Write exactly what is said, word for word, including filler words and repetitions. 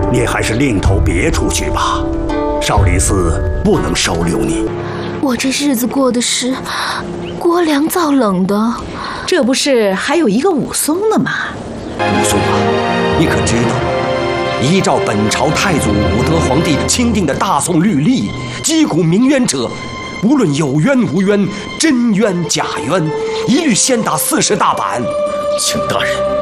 你还是另投别处去吧，少林寺不能收留你。 我这日子过的是锅凉灶冷的， 这不是还有一个武松呢吗？ 武松啊，你可知道，依照本朝太祖武德皇帝钦定的大宋律例，击鼓鸣冤者，无论有冤无冤，真冤假冤，一律先打四十大板。 请大人